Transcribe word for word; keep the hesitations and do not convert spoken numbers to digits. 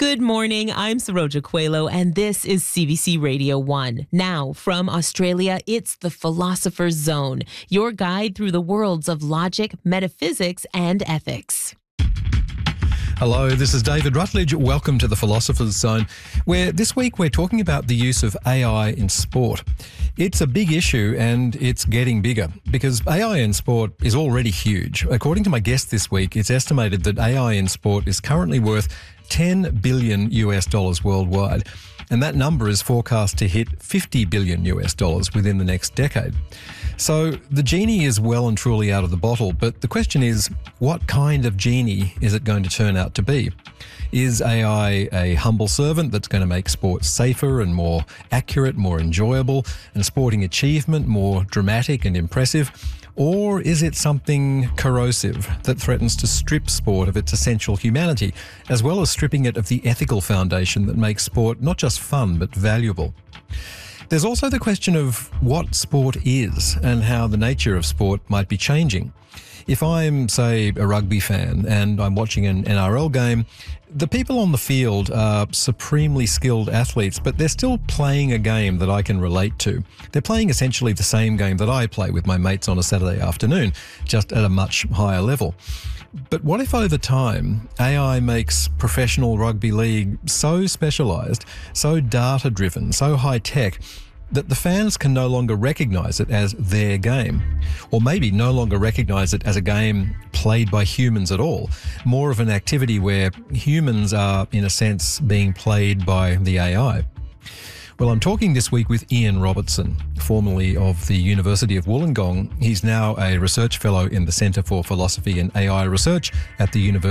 Good morning. I'm Saroja Coelho, and this is C B C Radio one. Now, from Australia, it's the Philosopher's Zone, your guide through the worlds of logic, metaphysics, and ethics. Hello, this is David Rutledge. Welcome to the Philosopher's Zone, where this week we're talking about the use of A I in sport. It's a big issue and it's getting bigger because A I in sport is already huge. According to my guest this week, it's estimated that A I in sport is currently worth ten billion US dollars worldwide, and that number is forecast to hit fifty billion US dollars within the next decade. So the genie is well and truly out of the bottle, but the question is, what kind of genie is it going to turn out to be? Is A I a humble servant that's going to make sport safer and more accurate, more enjoyable, and sporting achievement more dramatic and impressive? Or is it something corrosive that threatens to strip sport of its essential humanity, as well as stripping it of the ethical foundation that makes sport not just fun, but valuable? There's also the question of what sport is and how the nature of sport might be changing. If I'm, say, a rugby fan and I'm watching an N R L game, the people on the field are supremely skilled athletes, but they're still playing a game that I can relate to. They're playing essentially the same game that I play with my mates on a Saturday afternoon, just at a much higher level. But what if over time A I makes professional rugby league so specialised, so data-driven, so high-tech, that the fans can no longer recognise it as their game, or maybe no longer recognise it as a game played by humans at all, more of an activity where humans are, in a sense, being played by the A I? Well, I'm talking this week with Ian Robertson, formerly of the University of Wollongong. He's now a research fellow in the Centre for Philosophy and A I Research at the University